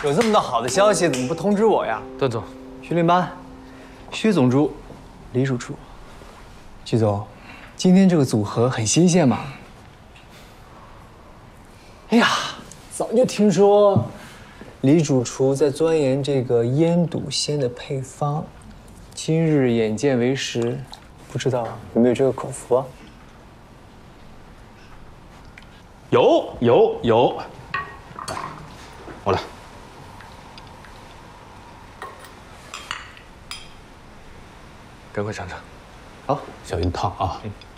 有这么多好的消息，怎么不通知我呀？ 段总， 徐领班，薛总助，李主厨。徐总，今天这个组合很新鲜嘛？哎呀，早就听说李主厨在钻研这个腌笃鲜的配方，今日眼见为实，不知道有没有这个口福啊？ 有，我来。 赶快尝尝。 好， 小心烫啊！